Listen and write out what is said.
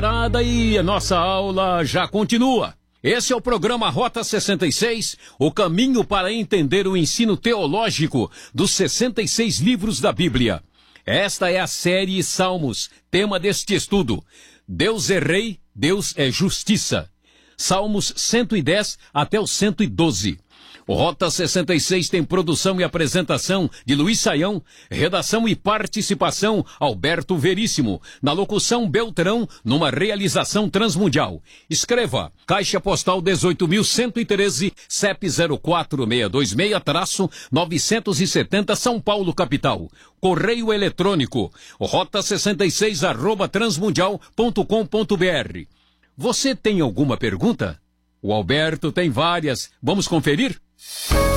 E a nossa aula já continua. Esse é o programa Rota 66, o caminho para entender o ensino teológico dos 66 livros da Bíblia. Esta é a série Salmos, tema deste estudo. Deus é Rei, Deus é Justiça. Salmos 110 até o 112. O Rota 66 tem produção e apresentação de Luiz Saião, redação e participação Alberto Veríssimo, na locução Beltrão, numa realização transmundial. Escreva, Caixa Postal 18.113, CEP 04626-970 São Paulo, capital. Correio eletrônico, rota66@transmundial.com.br. Você tem alguma pergunta? O Alberto tem várias. Vamos conferir?